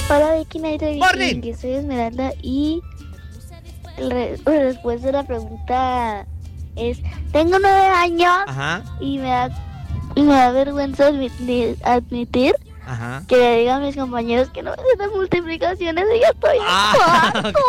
Hola Vicky, Nairo y Morning. Vicky, soy Esmeralda y la respuesta de la pregunta es: tengo 9 años Ajá, y me da vergüenza admitir ajá. que le diga a mis compañeros que no me hacen las multiplicaciones y ya estoy harto.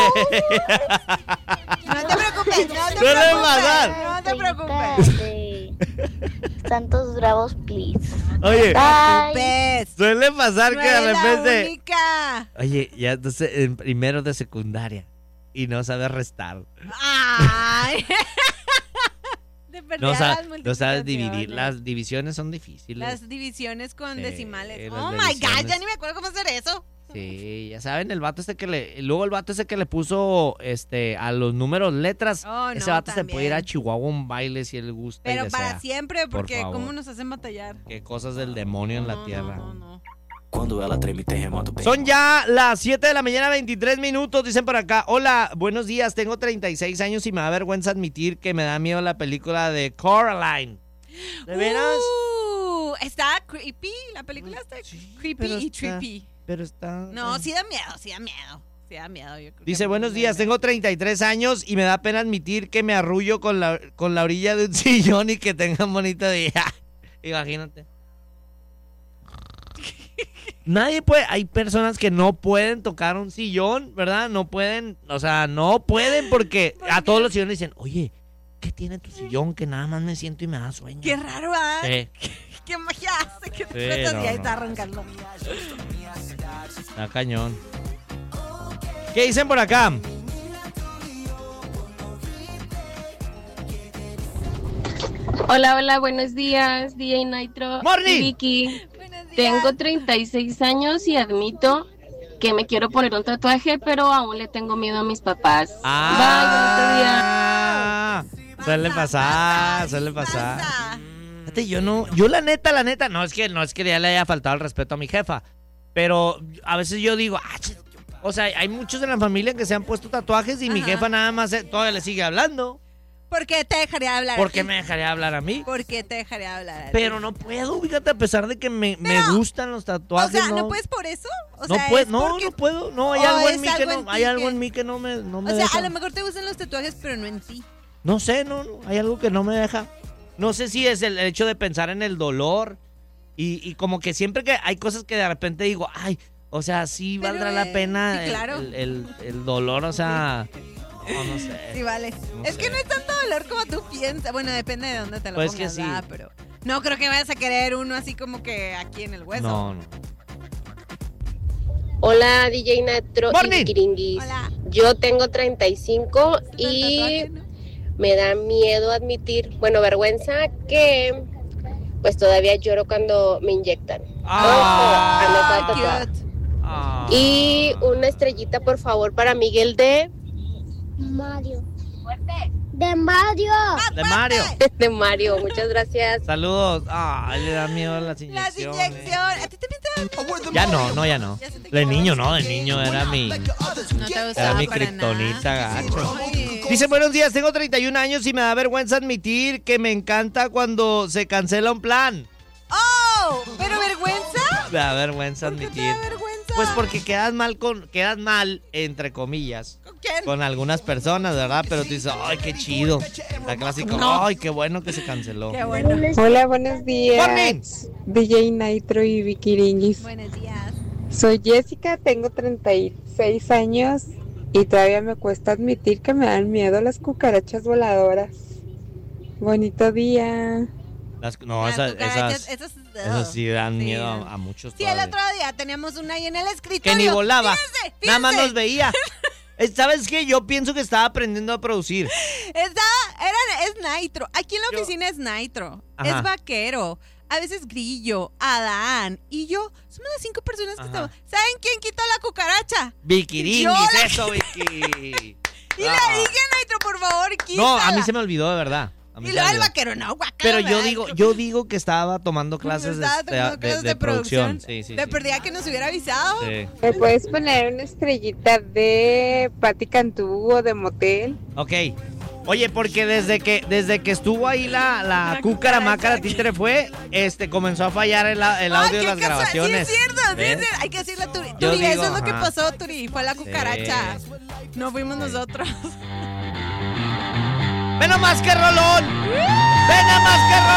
No te preocupes, Suele pasar. no te preocupes. De Santos Bravos, please. Oye, Bye. Ves. suele pasar No que de eres la repente... única. Oye, ya entonces en primero de secundaria y no sabes restar. Ay. De perder No, las no sabes dividir. multiplicaciones. Las divisiones son difíciles. Las divisiones con Sí, decimales. las Oh my God, divisiones. ya ni me acuerdo cómo hacer eso. Sí, ya saben, el vato luego el vato ese que le puso a los números letras, Oh, ese no, vato se puede ir a también. Chihuahua a un baile si él gusta y Pero para desea. siempre, porque favor. ¿cómo nos hacen batallar? Qué cosas del demonio en la No, tierra. no. Quando ela treme, terremoto. Son ya las 7 de la mañana, 23 minutos, dicen por acá. Hola, buenos días, tengo 36 años y me da vergüenza admitir que me da miedo la película de Coraline. ¿De veras? Está creepy, la película está Sí, creepy pero y está- trippy. Pero está... No, sí da miedo, sí da miedo. Sí da miedo, yo creo Dice, que buenos me días, da miedo. tengo 33 años y me da pena admitir que me arrullo con la orilla de un sillón y que tenga un bonito día. Imagínate. Nadie puede, hay personas que no pueden tocar un sillón, ¿verdad? No pueden, o sea, no pueden porque a todos los sillones dicen, oye, ¿qué tiene tu sillón? Que nada más me siento y me da sueño. Qué raro, ¿ah? Sí, Qué magia hace que te Sí, metas no, y ahí no. está arrancando. está cañón. ¿Qué dicen por acá? Hola, buenos días, DJ Nitro Morning. y Vicky. Buenos días. Tengo 36 años y admito que me quiero poner un tatuaje, pero aún le tengo miedo a mis papás. Ah, suele pasar, suele pasar. Pasa. Fíjate, yo la neta, no es que ya le haya faltado el respeto a mi jefa, pero a veces yo digo, o sea, hay muchos en la familia que se han puesto tatuajes y mi Ajá. jefa nada más todavía le sigue hablando. ¿Por qué te dejaría hablar? ¿Por a qué ti? me dejaría hablar a mí? ¿Por qué te dejaría hablar? a ti? Pero no puedo, fíjate, a pesar de que me gustan los O tatuajes. sea, ¿no puedes por eso? O No sea, puedo, es no porque- puedo, no, hay o algo en es mí que algo no, en ti hay algo que- en mí que no me O sea, deja. a lo mejor te gustan los tatuajes, pero no en ti. No sé, no, hay algo que no me deja. No sé si es el hecho de pensar en el dolor y como que siempre que hay cosas que de repente digo, ay, o sea, sí Pero, valdrá la pena sí, claro. el dolor, o sea, no sé. Sí, vale. No es sé. que no es tanto dolor como tú piensas. Bueno, depende de dónde te lo Pues pongas, que sí. ¿verdad? Pero no creo que vayas a querer uno así como que aquí en el hueso. No. Hola, DJ Nitro Morning. y Vicky Ringuis. Hola. Yo tengo 35 ¿Es el y tatuaje, no? me da miedo admitir, bueno, vergüenza que pues todavía lloro cuando me inyectan. Ah, Ojo, ando cute. Ah. Y una estrellita, por favor, para Miguel Mario. De Mario. De Mario. de Mario. Muchas gracias. Saludos. Ay, le da miedo las Las inyecciones. inyecciones. ¿A ti también te da miedo? Ya no. Ya se te De quitó. niño no, de niño era mi No te gustaba mi para kriptonita, nada. gacho. Ay. Dice, buenos días, tengo 31 años y me da vergüenza admitir que me encanta cuando se cancela un plan. ¡Oh! ¿Pero vergüenza? Me da vergüenza ¿Por qué te admitir. da vergüenza? Pues porque quedas mal, entre comillas, ¿Con quién? con algunas personas, ¿verdad? Pero tú dices, ay, qué chido. La clásica, No. ay, qué bueno que se canceló. Qué bueno. Hola, buenos días. Morning. DJ Nitro y Vicky Ringis. Buenos días. Soy Jessica, tengo 36 años y todavía me cuesta admitir que me dan miedo las cucarachas voladoras. Bonito día. No, Las cucarachas, esas esas, sí dan sí, miedo dan. a muchos Sí, el todavía. otro día teníamos una ahí en el escritorio. Que ni volaba. Fíjense, Nada más fíjense. nos veía. ¿Sabes qué? Yo pienso que estaba aprendiendo a producir. Es Nitro. Aquí en la oficina es Nitro. Ajá. Es Vaquero. A veces Grillo, Adán y yo. Somos las 5 personas que Ajá. estamos. ¿Saben quién quitó la cucaracha? Vicky Yo Ringis, la- eso, Vicky. Y le dije a Nitro, por favor, quítala. No, a mí se me olvidó, de verdad. A mí Y se luego me el olvidó. Vaquero, no, guacala. Pero ¿verdad? yo digo que estaba tomando clases Estaba tomando clases de producción. Sí, sí. De sí. perdida que nos hubiera avisado. Sí. ¿Me puedes poner una estrellita de Patti Cantú o de Motel? Ok. Oye, porque desde que estuvo ahí la cúcara mácara títere fue, comenzó a fallar el audio de las grabaciones. Sí, es cierto, ¿ves? hay que decirle a Turi. Yo Turi, eso digo, es lo que ajá. pasó, Turi. Fue la cucaracha. No fuimos nosotros. ¡Ven a más que rolón! ¡Ven a más que rolón!